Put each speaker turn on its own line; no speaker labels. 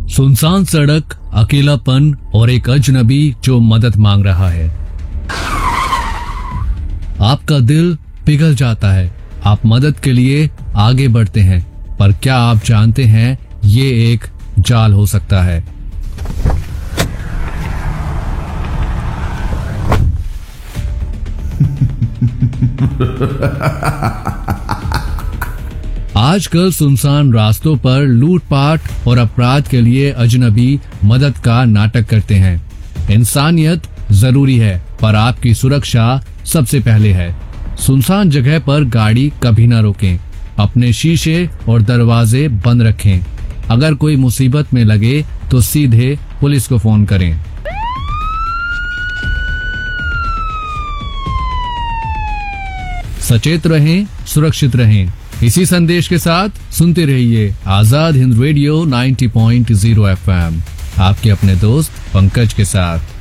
सुनसान सड़क, अकेलापन और एक अजनबी जो मदद मांग रहा है। आपका दिल पिघल जाता है। आप मदद के लिए आगे बढ़ते हैं, पर क्या आप जानते हैं ये एक जाल हो सकता है। आजकल सुनसान रास्तों पर लूटपाट और अपराध के लिए अजनबी मदद का नाटक करते हैं। इंसानियत जरूरी है, पर आपकी सुरक्षा सबसे पहले है। सुनसान जगह पर गाड़ी कभी ना रोकें। अपने शीशे और दरवाजे बंद रखें। अगर कोई मुसीबत में लगे तो सीधे पुलिस को फोन करें। सचेत रहें, सुरक्षित रहें। इसी संदेश के साथ सुनते रहिए आजाद हिंद रेडियो 90.0 FM, आपके अपने दोस्त पंकज के साथ।